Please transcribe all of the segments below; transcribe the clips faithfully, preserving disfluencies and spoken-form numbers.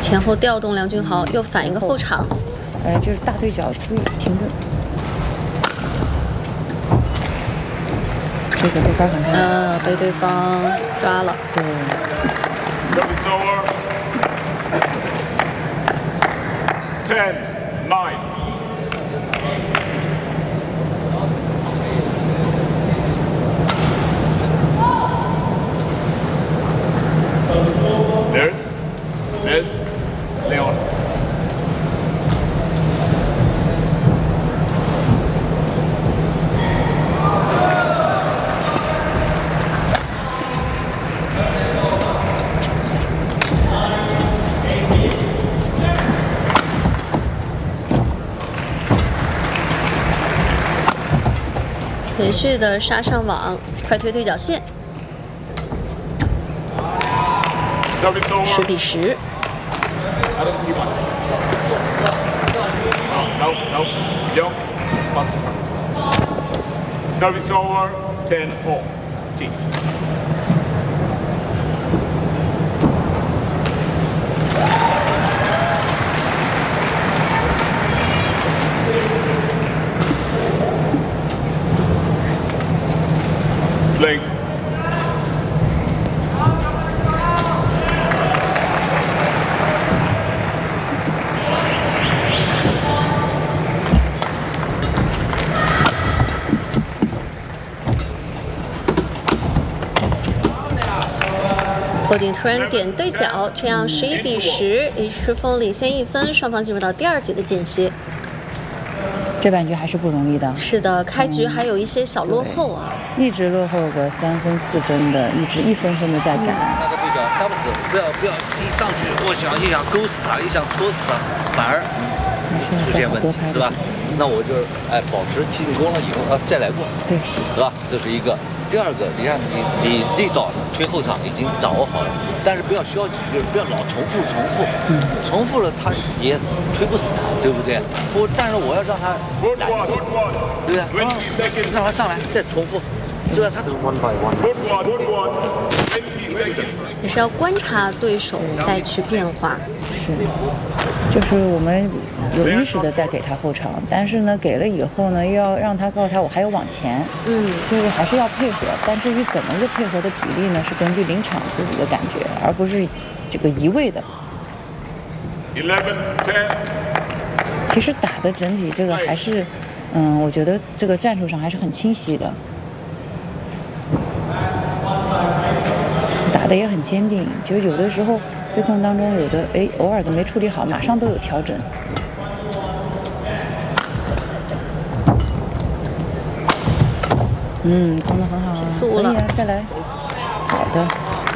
前后调动，梁俊豪又反一个后场。 哎，就是大对角，注意停顿。这个对拍很快。 呃，被对方抓了。 对。 Ten, nine. There's, there's Leon. Service 连续的杀上网，快推对角线，十比十。 No, no, yo, pass. Service over, ten all. Team. Play. 破顶突然点对角，这样十一比十，李世峰领先一分，双方进入到第二局的间歇。 这半局还是不容易的。 是的，开局还有一些小落后啊， 嗯、一直落后个三分四分的，一直一分分的在赶。 那个对角杀不死，不要不要一上去，我想一想勾死他，一想拖死他，反而还是出现问题，是吧？那我就哎保持进攻了以后啊再来过， 对， 是吧？这是一个。 第二个，你看你你力道推后场已经掌握好了，但是不要消极，就是不要老重复重复，嗯、重复了他也推不死他，对不对？我但是我要让他难受，对不对？啊、让他上来再重复，是吧？他也是要观察对手再去变化。 是，就是我们有意识的在给他后场，但是呢，给了以后呢，又要让他告诉他我还有往前， 嗯， 就是还是要配合。但至于怎么个配合的比例呢，是根据临场自己的感觉，而不是这个一味的。其实打的整体这个还是，嗯，我觉得这个战术上还是很清晰的。 打的也很坚定，就有的时候对抗当中有的哎偶尔的没处理好，马上都有调整。嗯，控得很好啊，可以啊，再来，好的，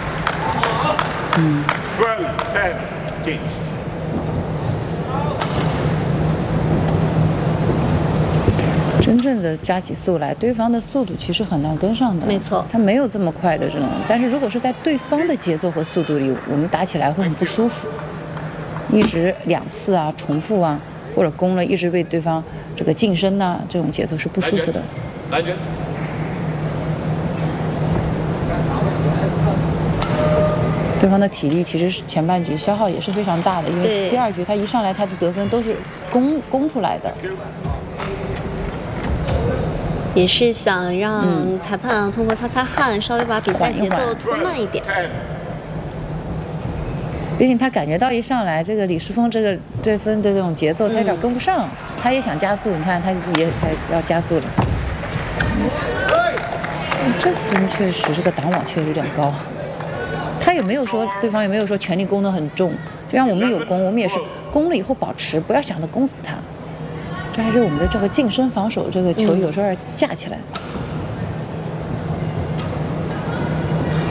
嗯。真正的加起速来，对方的速度其实很难跟上的。 没错， 他没有这么快的这种。但是如果是在对方的节奏和速度里，我们打起来会很不舒服。一直两次啊，重复啊，或者攻了，一直被对方这个近身呐、啊，这种节奏是不舒服的。 来人。 对方的体力其实前半局消耗也是非常大的，因为第二局他一上来他的得分都是攻攻出来的。 也是想让裁判通过擦擦汗，稍微把比赛节奏拖慢一点。 毕竟他感觉到一上来，这个李世峰这个这分的这种节奏，他有点跟不上，嗯、他也想加速。你看他自己也开要加速了。嗯、这分确实，这个挡网确实有点高。他也没有说对方也没有说全力攻得很重，就像我们有攻，我们也是攻了以后保持，不要想着攻死他。 这还是我们的这个近身防守，这个球有时候要架起来。嗯